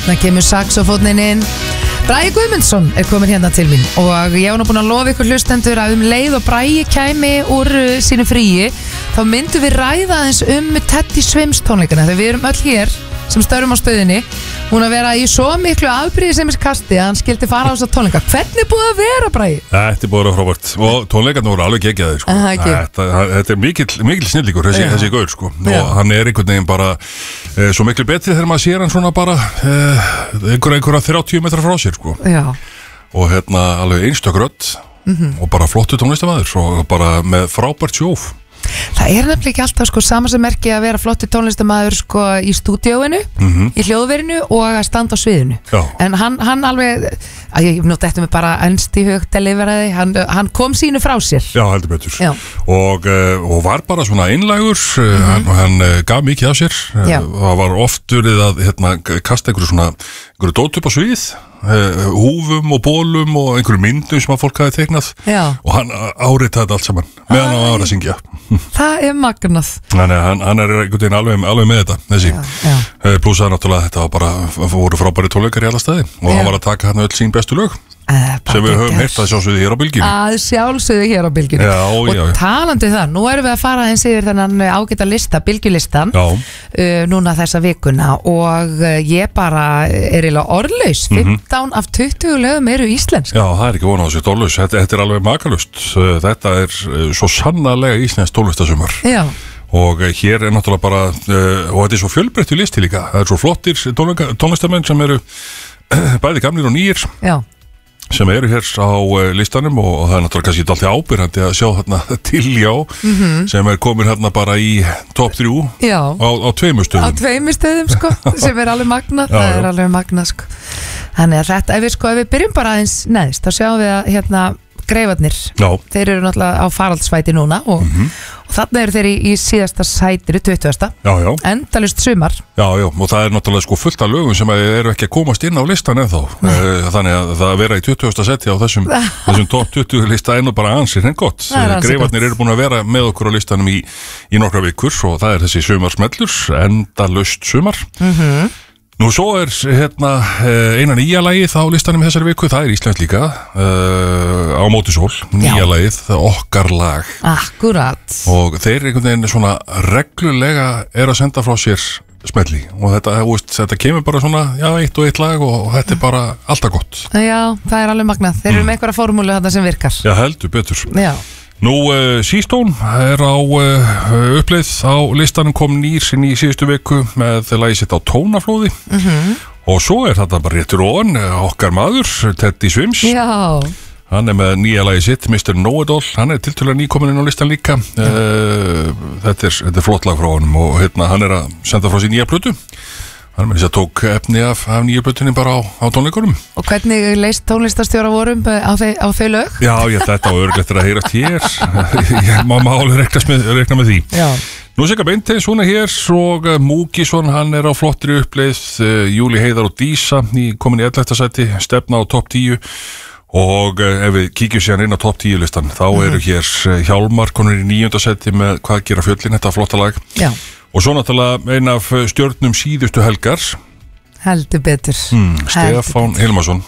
Þarna kemur saxofóninn inn. Bragi Guðmundsson komin hérna til mín og ég var nú búin að lofa ykkur hlustendur að leið og Bragi kæmi úr sínu fríi þá myndum við ræða aðeins Teddy Swims tónleikana þegar við erum öll hér sem störum á stöðinni hún að vera í svo miklu afbrýðisemiskasti að hann skildi fara á þessa tónleika. Hvernig búið að vera, Bragi? Þetta búið að vera frábært og tónleikarnir voru alveg geggjaðir sko. Þetta er mikill snillíkur þessi gaur sko. Og hann er einhvern veginn bara svo miklu betri þegar maður sér hann svona bara einhverja 30 metra frá sér sko. Og alveg einstök rödd og bara flottu tónlistarmaður og bara með frábært sjóf. Það er nefnilega ekki alltaf sko sama sem merki að vera flotti tónlistarmaður sko í stúdíóinu, í hljóðverinu og að standa á sviðinu. En hann alveg, ég nú þetta með bara ennst í hug deliveraði, hann kom sínu frá sér. Já, heldur betur. Og var bara svona einlægur, hann gaf mikið af sér. Það var oft verið að kasta einhverju dót upp á svið, húfum og bólum og einhverju myndum sem að fólk hafi teiknað og hann áritaði þetta allt saman meðan hann var að syngja. Það er magnað. Þannig að hann er einhvern veginn alveg með þetta þessi. Pluss að náttúrulega þetta var bara voru frábæri tónleikar í alla staði og hann var að taka hann öll sín bestu lög sem við höfum heyrt að sjálfsögðu hér á Bylgjunni. Að sjálfsögðu hér á Bylgjunni. Og talandi það, nú erum við að fara eins yfir þennan ágæta lista, Bylgjulistan núna þessa vikuna og ég bara er eiginlega orðlaus 15 af 20 lögum eru íslensk. Já, það er ekki von á þessu orðlaus, þetta er alveg makalust. Þetta er svo sannarlega íslensk tónlistasumar. Já. Og hér er náttúrulega bara og þetta er svo fjölbreyttur listi líka. Það er svo flottir tónlistamenn sem eru bæði gamlir og nýir. Já. Sem eru hér á listanum og það er náttúrulega kannski alltaf ábyrgandi að sjá þarna Diljá sem er komin hérna bara í top 3 á 2 stöðum. Á 2 stöðum sko, sem er alveg magnað, það er alveg magnað sko. Þannig að þetta, ef við byrjum bara aðeins neðst, þá sjáum við að hérna Greifarnir, þeir eru náttúrulega á faraldsvæti núna og þarna eru þeir í síðasta sætinu, 20. Endalaust sumar. Já, og það er náttúrulega sko fullt af lögum sem eru ekki að komast inn á listan ennþá. Þannig að það að vera í 20. seti á þessum top 20 lista er nú bara ansið henn gott. Greifarnir eru búin að vera með okkur á listanum í nokkra vikur og það er þessi sumarsmellur, endalaust sumar. Nú svo er eina nýja lagið á listanum í þessari viku, það er íslenskt líka á móti sól, nýja lagið, Okkar lag. Akkurat. Og þeir einhvern veginn svona reglulega er að senda frá sér smelli og þetta kemur bara svona, eitt og eitt lag og þetta er bara alltaf gott. Já, það er alveg magnað, þeir eru með einhverja formúlu þarna sem virkar. Já, heldur betur. Já. Nú, Seastone er á uppleið á listanum, kom nýr inn í síðustu viku með lagið sitt á Tónaflóði og svo er þetta bara réttur ofan okkar maður, Teddy Swims. Já. Hann er með nýja lagið sitt, Mr. Know-It-All, hann er tiltölulega nýkominn inn á listan líka. Þetta er flott lag frá honum og hann er að senda frá sér nýja plötu. Hann með þess að tók efni af nýju plötunni bara á tónleikunum. Og hvernig leist tónlistarstjóra vorum á þau lög? Já, þetta var örugglega eftir að heyrast hér. Ég má alveg rekna með því. Já. Nú Sigga Beinteins, hún er hér og Múkisson, hann er á flottri uppleið, Júli Heiðar og Dísa komin í 11. sæti, stefna á topp 10 og ef við kíkjum síðan inn á topp 10 listan, þá eru hér Hjálmar, konur í 9. sæti með Hvað gera fjöllin, þetta flotta lag. Já. Og svo náttúrulega ein af stjörnum síðustu helgar. Heldur betur. Stefán Hilmarsson.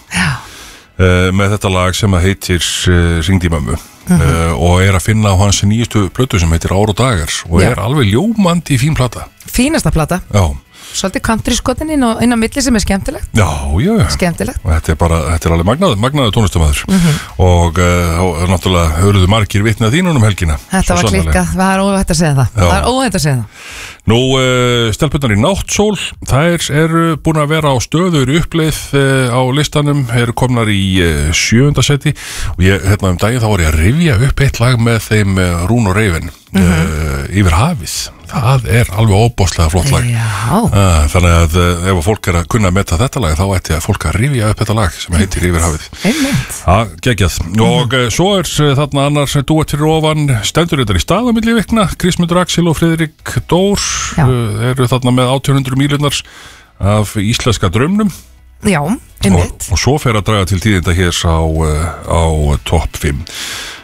Með þetta lag sem heitir Hringdu í mömmu og er að finna á hans nýjustu plötu sem heitir Ár og dagar og er alveg ljómandi fín plata. Fínasta plata. Já. Svolítið country-skotin inn á milli sem er skemmtilegt. Já. Skemmtilegt. Og þetta er alveg magnaður tónlistarmaður og náttúrulega höfðuðu margir vitnað þínum helgina. Þetta var klikkað, það er óhætt að segja það. Nú, stelpunnar í Náttsól, þær eru búin að vera á stöður uppleið á listanum, eru komnar í 7. seti og daginn þá var ég að rifja upp eitt lag með þeim Rún og Reifin, Yfir hafið. Það er alveg óbóðslega flott lag. Þannig að ef fólk er að kunna að meta þetta lag þá ætti að fólk að rifja upp þetta lag sem heitir Yfir hafið. Geggjað. Og svo er þarna annars dúett fyrir ofan, stendur þetta í stað á milli vikna, Kristmundur Axel og Friðrik Dór eru þarna með 1800 mílurnar af íslenska draumnum. Já, einmitt. Og svo fer að draga til tíðinda hér á topp 5.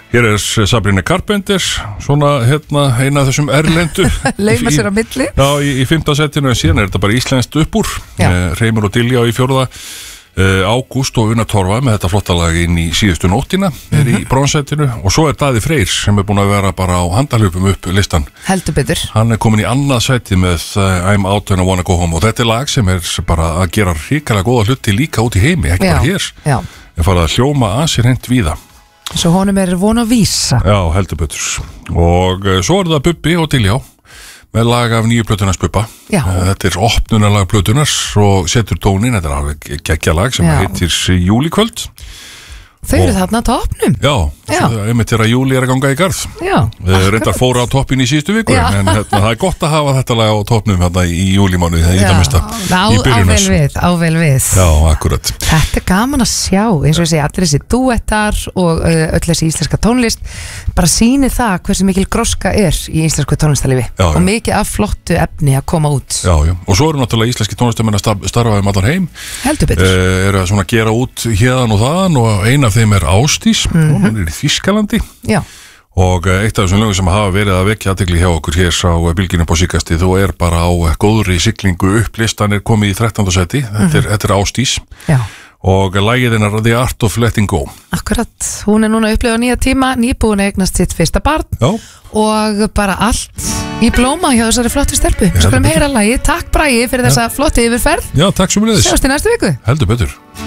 Hér Sabrina Carpenter, svona eina af þessum erlendu Lauma sér á milli. Já, í 5. setinu, en síðan þetta bara íslenskt upp úr Reimur og Diljá í 4. Ágúst og Una Torfa með þetta flotta lag inn í síðustu nóttina í bronssettinu og svo Daði Freyr sem búin að vera bara á handalöpum upp listan. Heldur betur. Hann komin í annað sæti með I'm Out and I Wanna Go Home og þetta lag sem bara að gera hrikalega góða hluti líka út í heimi, ekki bara hér. Já. Ég farið að hljóma að sér hreint víða. Svo honum von að vísa. Já, heldur betur. Og svo það Bubbi og Diljá með lag af nýju plötunars Bubba. Þetta opnunarlag plötunars og setur tónin, þetta alveg geggjalag sem heitir Júlíkvöld. Þau eru þarna á toppnum. Já, einmitt að júli að ganga í garð. Reyndar fóra á toppin í síðustu viku en það gott að hafa þetta lag á toppnum í júlímánuði, það er það mesta í byrjunars. Á vel við. Já, akkurat. Þetta gaman að sjá, eins og ég segi, allir þessi duettar og öll þessi íslenska tónlist bara sýnir það hversu mikil gróska í íslensku tónlistarlífi og mikið af flottu efni að koma út. Já, og svo eru náttúrulega íslenski tónlistamenn að starfa allan heim. Heldur betur. Eru að svona gera út hérðan og þaðan og eina af þeim Ástís, hún í Þýskalandi. Já. Og eitt af þessum lögum sem hafa verið að vekja athygli hjá okkur hér á Bylgjunni på síðkastið, þú bara á góðri siglingu upp, listan komið í 13. seti, þetta Ástís. Já. Og lagið hennar The Art of Letting Go. Akkurat, hún núna að upplifa nýja tíma, nýbúin að eignast sitt fyrsta barn. Já. Og bara allt í blóma hjá þessari flottu stelpu. Við skulum heyra lagið. Takk Bragi fyrir þessa flotti yfirferð. Já, takk sömuleiðis. Sjáumst í næstu viku. Heldur betur.